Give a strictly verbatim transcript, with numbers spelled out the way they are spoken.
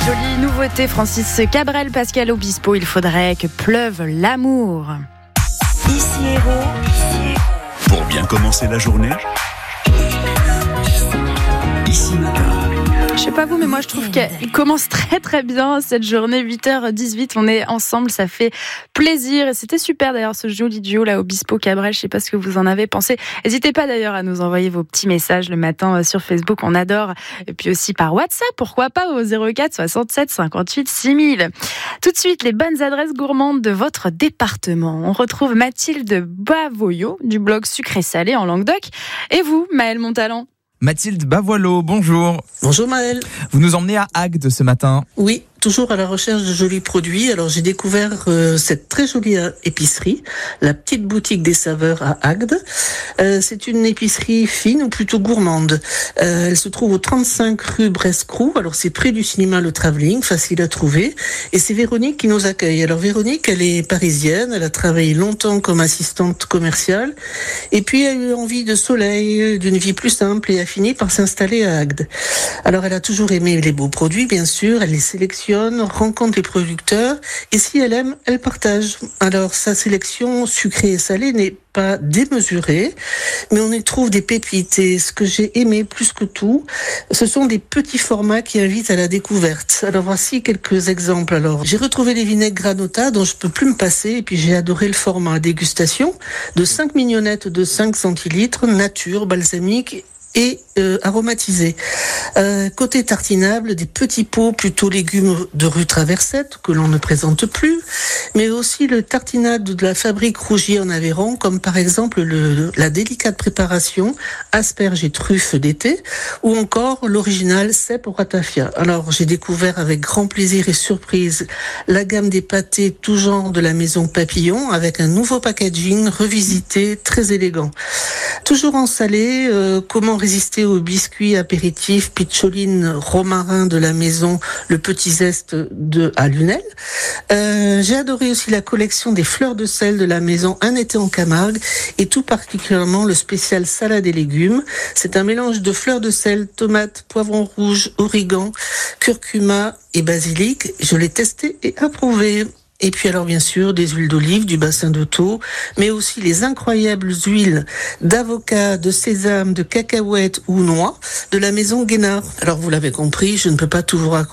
Jolie nouveauté, Francis Cabrel, Pascal Obispo, il faudrait que pleuve l'amour. Ici Héros. Pour bien commencer la journée, Ici Matin. Je sais pas vous, mais moi je trouve qu'elle commence très très bien cette journée, huit heures dix-huit, on est ensemble, ça fait plaisir et c'était super d'ailleurs ce joli duo là, Obispo Cabrel, je sais pas ce que vous en avez pensé. N'hésitez pas d'ailleurs à nous envoyer vos petits messages le matin sur Facebook, on adore, et puis aussi par WhatsApp, pourquoi pas au zéro quatre soixante-sept cinquante-huit six mille. Tout de suite, les bonnes adresses gourmandes de votre département. On retrouve Mathilde Bavoyot du blog Sucré Salé en Languedoc, et vous, Maëlle Montalent? Mathilde Bavoyot, bonjour. Bonjour Maëlle. Vous nous emmenez à Agde ce matin. Oui, toujours à la recherche de jolis produits. Alors j'ai découvert euh, cette très jolie épicerie, la petite boutique des saveurs à Agde. Euh, c'est une épicerie fine ou plutôt gourmande. Euh, elle se trouve au trente-cinq rue Brescroux. Alors c'est près du cinéma Le Travelling, facile à trouver. Et c'est Véronique qui nous accueille. Alors Véronique, elle est parisienne, elle a travaillé longtemps comme assistante commerciale. Et puis elle a eu envie de soleil, d'une vie plus simple et a fini par s'installer à Agde. Alors elle a toujours aimé les beaux produits, bien sûr, elle les sélectionne, rencontre les producteurs et si elle aime, elle partage. Alors sa sélection sucrée et salée n'est pas démesurée, mais on y trouve des pépites et ce que j'ai aimé plus que tout, ce sont des petits formats qui invitent à la découverte. Alors voici quelques exemples. Alors j'ai retrouvé les vinaigres Granota dont je peux plus me passer et puis j'ai adoré le format dégustation de cinq mignonnettes de cinq centilitres, nature, balsamique et euh, aromatisé. Euh, côté tartinable, des petits pots plutôt légumes de rue Traversette que l'on ne présente plus, mais aussi le tartinade de la fabrique Rougier en Aveyron, comme par exemple le, la délicate préparation asperges et truffes d'été, ou encore l'original cèpe au ratafia. Alors j'ai découvert avec grand plaisir et surprise la gamme des pâtés tout genre de la maison Papillon avec un nouveau packaging revisité, très élégant. Toujours en salé, euh, comment résister aux biscuits apéritifs pitcholine romarin de la maison Le Petit Zeste de à Lunel. Euh, j'ai adoré aussi la collection des fleurs de sel de la maison Un été en Camargue et tout particulièrement le spécial salade et légumes. C'est un mélange de fleurs de sel, tomates, poivrons rouges, origan, curcuma et basilic. Je l'ai testé et approuvé. Et puis alors bien sûr des huiles d'olive du bassin de Thau, mais aussi les incroyables huiles d'avocat, de sésame, de cacahuètes ou noix de la maison Guénard. Alors vous l'avez compris, je ne peux pas tout vous raconter.